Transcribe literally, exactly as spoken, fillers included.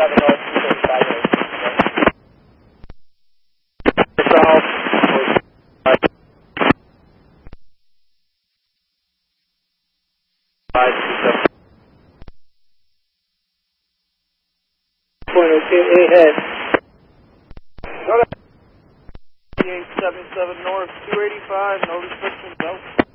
seven north, two thirty-five north. Point okay, ahead. eight seven seven north, two eighty-five, no restrictions, out.